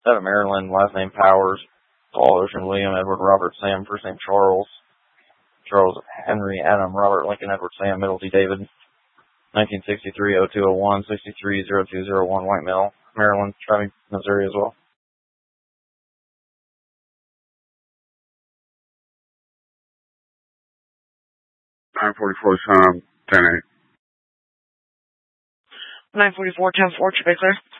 Out of Maryland, last name Powers. Paul Ocean William Edward Robert Sam, first name Charles. Charles Henry Adam Robert Lincoln Edward Sam Middle D David. 1963-0201, 63-0201, White Mill, Maryland, driving Missouri as well. 944, son, 10-8. 944, 10-4, Chip Clear.